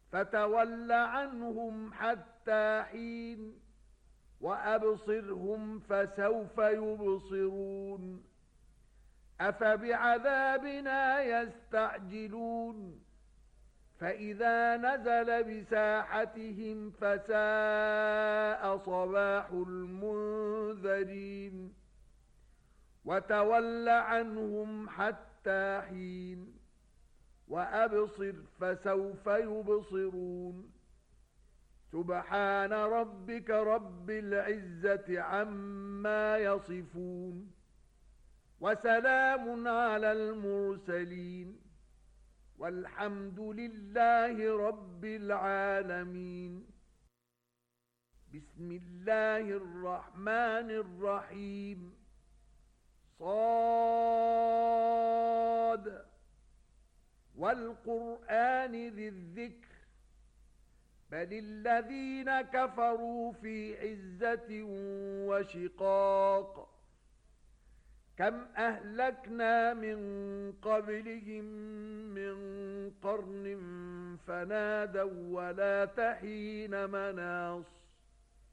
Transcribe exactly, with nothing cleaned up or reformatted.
فتول عنهم حتى حين وأبصرهم فسوف يبصرون أفبعذابنا يستعجلون فإذا نزل بساحتهم فساء صباح المنذرين وتول عنهم حتى حين وأبصر فسوف يبصرون سبحان ربك رب العزة عما يصفون وسلام على المرسلين والحمد لله رب العالمين. بسم الله الرحمن الرحيم. صاد والقرآن ذي الذكر بل الذين كفروا في عزة وشقاق كم أهلكنا من قبلهم من قرن فنادوا ولا تحين مناص